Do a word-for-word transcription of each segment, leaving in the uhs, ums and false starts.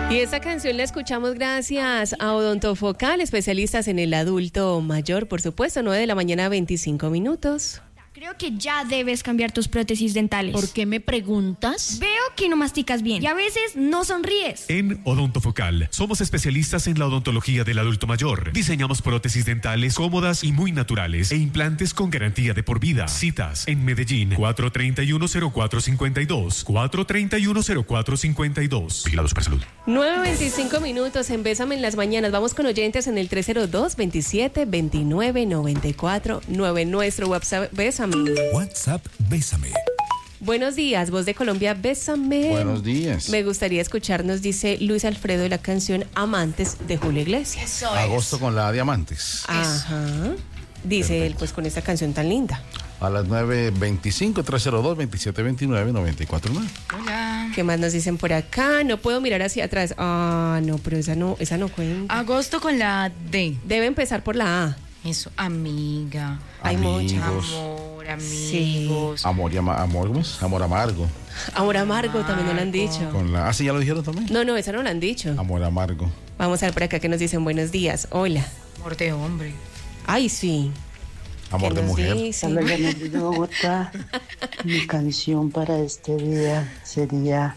Y esta canción la escuchamos gracias a Odontofocal, especialistas en el adulto mayor, por supuesto, nueve de la mañana, veinticinco minutos. Creo que ya debes cambiar tus prótesis dentales. ¿Por qué me preguntas? Veo que no masticas bien y a veces no sonríes. En Odontofocal somos especialistas en la odontología del adulto mayor. Diseñamos prótesis dentales cómodas y muy naturales e implantes con garantía de por vida. Citas en Medellín, cuatro tres uno, cero cuatro cinco dos, cuatro tres uno, cero cuatro cinco dos. Vigilados por salud. nueve veinticinco minutos en Bésame en las mañanas. Vamos con oyentes en el tres cero dos, veintisiete, veintinueve, noventa y cuatro nueve. Nuestro WhatsApp Bésame. WhatsApp Bésame. Buenos días, Voz de Colombia, Bésame. Buenos días. Me gustaría escucharnos, dice Luis Alfredo, de la canción Amantes de Julio Iglesias. Eso Agosto es. con la Diamantes. Ajá. Dice Perfecto. él, pues con esta canción tan linda. A las nueve veinticinco, tres cero dos, veintisiete veintinueve, noventa y cuatro nueve. Hola. ¿Qué más nos dicen por acá? No puedo mirar hacia atrás. Ah, no, pero esa no, esa no cuenta. Agosto con la D. Debe empezar por la A. Eso, amiga. Hay mucha. Amigos. Amor, amigos. Amor y ama- amor, ¿cómo es? Amor amargo. Amor amargo también no lo han dicho. Con la, ah, sí, ya lo dijeron también. No, no, esa no la han dicho. Amor amargo. Vamos a ver por acá que nos dicen buenos días. Hola. Amor de hombre. Ay, sí. Amor ¿Qué de nos mujer. dicen? Hola, Yaneli de Bogotá. Mi canción para este día sería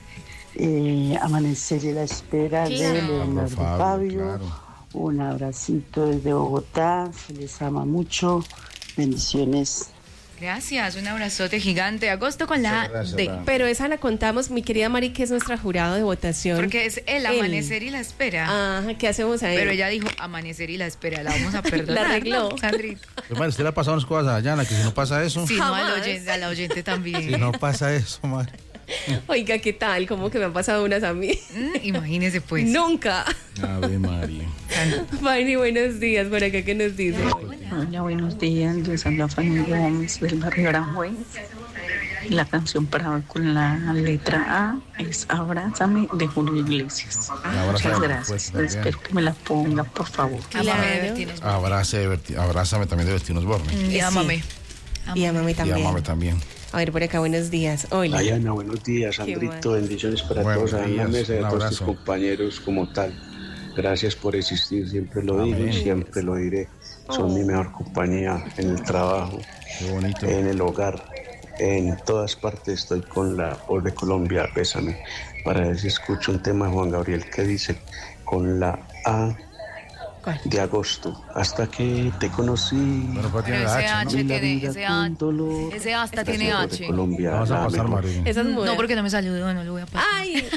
eh, Amanecer y la Espera de Claro. Leonardo Fabio, Fabio. claro. Un abracito desde Bogotá. Se les ama mucho. Bendiciones. Gracias, un abrazote gigante. Agosto con la Muchas gracias, D. Fran. Pero esa la contamos, mi querida Mari, que es nuestra jurado de votación. Porque es el amanecer y la espera. Ajá, ¿qué hacemos ahí? Pero ella dijo amanecer y la espera. La vamos a perdonar. La arregló. ¿no, Sandrita? Pues, madre, usted le ha pasado unas cosas a Dayana, que si no pasa eso. Sí, no, al Jamás. oyente, a la oyente también. Si no pasa eso, madre. Oiga, ¿qué tal? ¿Cómo que me han pasado unas a mí? Mm, imagínese pues. Nunca. Ave María. Mari, buenos días. Por acá, ¿qué nos dice? Hola, buenos días. Les habla Fanny Gómez del barrio Aranjuez. La canción para con la letra A es Abrázame de Julio Iglesias. Abrázame, Muchas pues, gracias. también. Espero que me la ponga, por favor. Amame de Claro. Bertines. Abrace de Berti- abrázame también de Bertinos Borne. Y Sí. amame. Y a mami Y también. amame también. A ver, por acá, buenos días. Hola. Dayana, buenos días, Qué Sandrito, bueno. bendiciones para Buenos todos, a la días, mesa y un a todos tus abrazo. compañeros como tal. Gracias por existir, siempre lo digo Amén. y siempre lo diré. Son mi mejor compañía en el trabajo, Qué bonito. en el hogar, en todas partes estoy con la Voz de Colombia, Bésame, para ver si escucho un tema de Juan Gabriel que dice, con la A ¿Cuál? de agosto, hasta que te conocí. Bueno, pues tiene Pero la ese H, ¿no? H Vi la tiene, vida ese con A, dolor. ese hasta Gracias, tiene Voz de H. Colombia, Vamos a la pasar, mejor. María. Esa es muda. No, porque no me saludó, no lo voy a pasar. ¡Ay!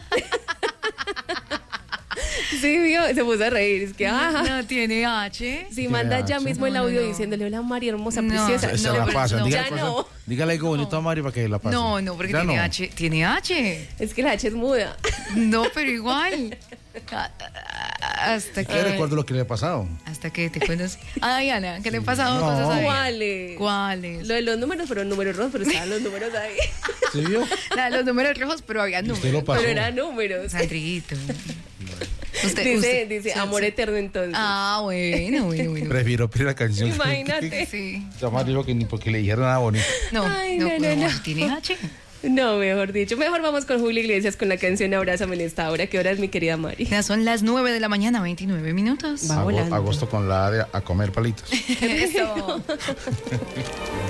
Sí, vio, se puso a reír. Es que, ajá. No tiene H. Si manda ya H. mismo el No, audio no. diciéndole, hola María, hermosa, No, preciosa. Se no, la pero pasan. no. Dígale, Ya cosas- no. dígale algo bonito a Mari para que la pase. No, no, porque Ya tiene no. H. Tiene H. Es que la H es muda. No, pero igual. Hasta Yo que. recuerdo lo que le ha pasado. Hasta que te conocí. Ah, Diana, ¿qué le ha pasado? No. Cosas ahí. ¿Cuáles? ¿Cuáles? Lo de los números fueron números rojos, pero estaban los números ahí. ¿Sí vio? La de los números rojos, pero había Usted números. lo pasó. Pero eran números. Sandrito. Usted, Dice, usted- dice, sí, amor sí. eterno entonces. Ah, bueno, bueno, bueno. Prefiero pedir la canción. Imagínate. Sí. Ya más dijo que ni porque le dijeron nada bonito. No, Ay, no, no, no, no, no. ¿tiene H? No, mejor dicho. Mejor vamos con Julio Iglesias con la canción Abrázame en esta hora. ¿Qué hora es, mi querida Mari? Ya son las nueve de la mañana, veintinueve minutos. Va Ago- volando. Agosto con la A de a comer palitos. Eso.